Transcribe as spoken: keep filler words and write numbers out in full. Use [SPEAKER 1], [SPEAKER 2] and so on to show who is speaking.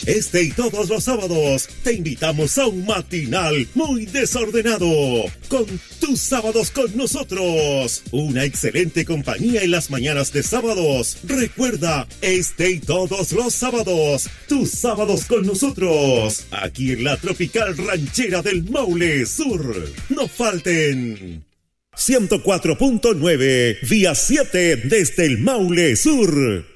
[SPEAKER 1] Este y todos los sábados te invitamos a un matinal muy desordenado con tus sábados con nosotros. Una excelente compañía en las mañanas de sábados. Recuerda, este y todos los sábados, tus sábados con nosotros. Aquí en la tropical ranchera del Maule Sur. No falten. ciento cuatro punto nueve, vía siete desde el Maule Sur.